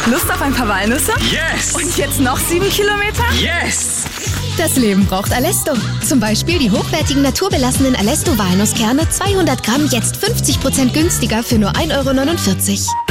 Lust auf ein paar Walnüsse? Yes! Und jetzt noch 7 Kilometer? Yes! Das Leben braucht Alesto. Zum Beispiel die hochwertigen naturbelassenen Alesto-Walnusskerne 200 Gramm jetzt 50% günstiger für nur 1,49 €